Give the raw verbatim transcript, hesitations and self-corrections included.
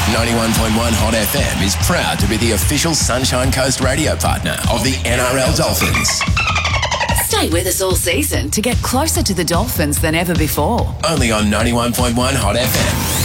ninety-one point one Hot F M is proud to be the official Sunshine Coast radio partner of the N R L Dolphins. Stay with us all season to get closer to the Dolphins than ever before. Only on ninety-one point one Hot F M.